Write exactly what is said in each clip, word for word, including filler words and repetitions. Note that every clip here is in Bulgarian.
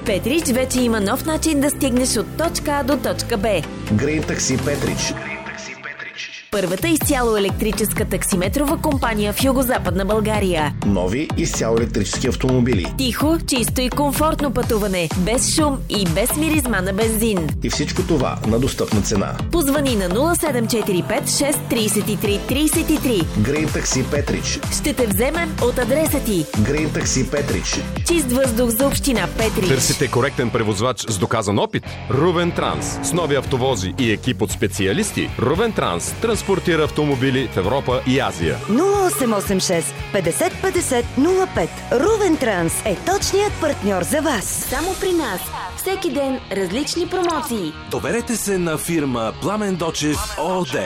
Петрич вече има нов начин да стигнеш от точка А до точка Б. Грин Такси Петрич. Първата изцяло електрическа таксиметрова компания в Югозападна България. Нови изцяло електрически автомобили. Тихо, чисто и комфортно пътуване. Без шум и без миризма на бензин. И всичко това на достъпна цена. Позвани на нула седем четири пет шест три три три три. Грин Такси Петрич. Ще те вземем от адреса ти. Грин Такси Петрич. Чист въздух за община Петрич. Търсите коректен превозвач с доказан опит? Рувен Транс. С нови автовози и екип от специалисти, Рувен Транс транспортира автомобили в Европа и Азия. нула осем осем шест петдесет петдесет нула пет. Рувен Транс е точният партньор за вас. Само при нас. Всеки ден различни промоции. Доверете се на фирма Пламен Дочев ООД.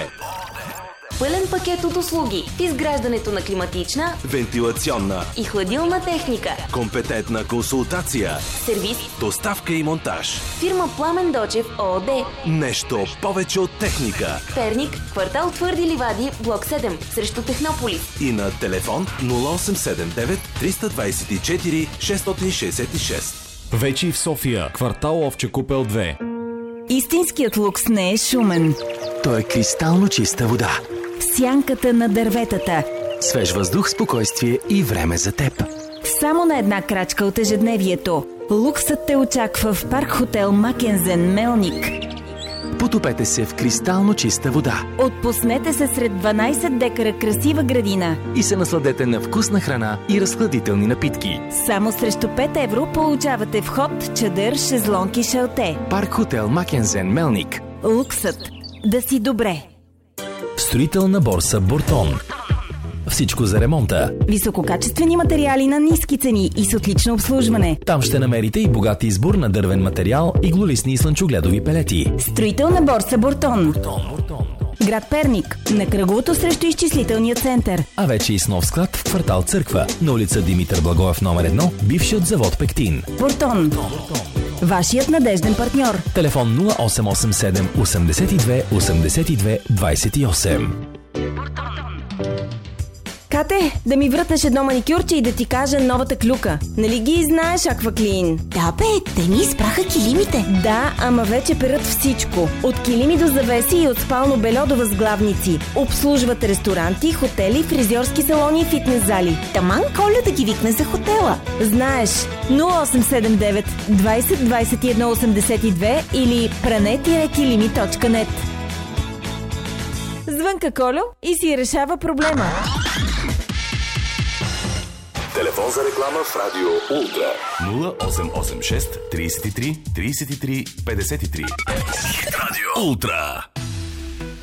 Пълен пакет от услуги в изграждането на климатична, вентилационна и хладилна техника. Компетентна консултация. Сервис. Доставка и монтаж. Фирма Пламен Дочев ООД. Нещо повече от техника. Перник, квартал Твърди ливади, блок седем, срещу Технополис. И на телефон нула осем седем девет триста двадесет и четири шестстотин шестдесет и шест. Вече и в София, квартал Овче купел две. Истинският лукс не е шумен. Той е кристално чиста вода. Сянката на дърветата. Свеж въздух, спокойствие и време за теб. Само на една крачка от ежедневието. Луксът те очаква в парк хотел Макензен, Мелник. Потопете се в кристално чиста вода. Отпуснете се сред дванадесет декара красива градина. И се насладете на вкусна храна и разхладителни напитки. Само срещу пет евро получавате вход, чадър, шезлонг и шалте. Парк хотел Макензен, Мелник. Луксът. Да си добре. Строителна борса Буртон. Всичко за ремонта. Висококачествени материали на ниски цени и с отлично обслужване. Там ще намерите и богат избор на дървен материал, иглолистни и слънчогледови пелети. Строителна борса Буртон. Буртон. Буртон. Град Перник, на кръговото срещу изчислителния център. А вече и с нов склад в квартал Църква, на улица Димитър Благоев номер едно, бившият завод Пектин. Буртон. Вашият надежден партньор. Телефон нула осем осем седем осемдесет и две осемдесет и две двадесет и осем. Кате, да ми вратнеш едно маникюрче и да ти кажа новата клюка. Нали ги знаеш, Акваклин? Да бе, те ми изпраха килимите. Да, ама вече перат всичко. От килими до завеси и от спално бельо до възглавници. Обслужват ресторанти, хотели, фризьорски салони и фитнес зали. Таман Коля да ги викне за хотела. Знаеш, нула осем седем девет двадесет двадесет и едно осемдесет и две или пране килими точка нет. Звънка Колю и си решава проблема. Телефон за реклама в Радио Ултра. нула осем осем шест тридесет и три тридесет и три петдесет и три. Радио Ултра.